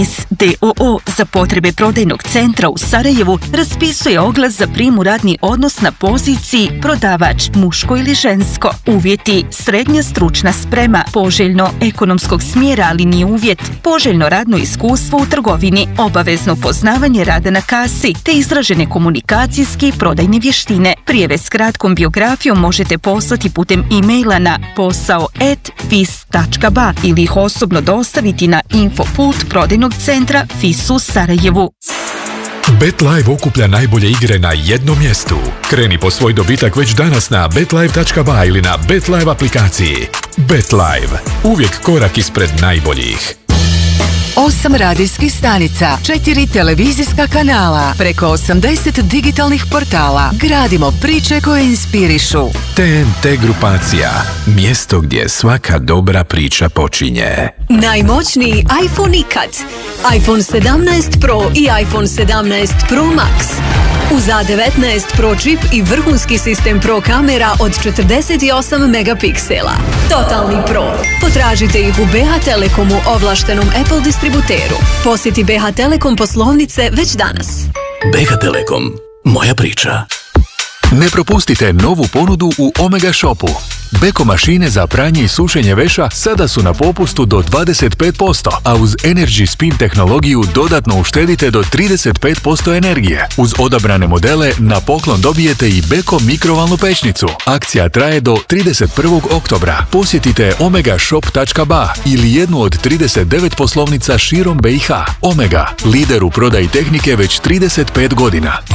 d.o.o. za potrebe prodajnog centra u Sarajevu raspisuje oglas za prijem u radni odnos na poziciji prodavač muško ili žensko. Uvjeti: srednja stručna sprema, poželjno ekonomskog smjera, ali nije uvjet, poželjno radno iskustvo u trgovini, obavezno poznavanje rada na kasi te izražene komunikacijske i prodajne vještine. Prijave s kratkom biografijom možete poslati putem e-maila na posao@fis.ba ili ih osobno dostaviti na infopult prodajnog centra FIS u Sarajevu. BetLive okuplja najbolje igre na jednom mjestu. Kreni po svoj dobitak već danas na betlive.ba ili na BetLive aplikaciji. BetLive. Uvijek korak ispred najboljih. 8 radijskih stanica, 4 televizijska kanala, preko 80 digitalnih portala. Gradimo priče koje inspirišu. TNT grupacija. Mjesto gdje svaka dobra priča počinje. Najmoćniji iPhone ikad. iPhone 17 Pro i iPhone 17 Pro Max. Uz A19 Pro čip i vrhunski sistem Pro kamera od 48 megapiksela. Totalni Pro. Potražite ih u BH Telekomu, ovlaštenom Apple distributeru. Posjeti BH Telekom poslovnice već danas. BH Telekom. Moja priča. Ne propustite novu ponudu u Omega Shopu. Beko mašine za pranje i sušenje veša sada su na popustu do 25%, a uz Energy Spin tehnologiju dodatno uštedite do 35% energije. Uz odabrane modele na poklon dobijete i Beko mikrovalnu pećnicu. Akcija traje do 31. oktobra. Posjetite omegashop.ba ili jednu od 39 poslovnica širom BiH. Omega, lider u prodaji tehnike već 35 godina.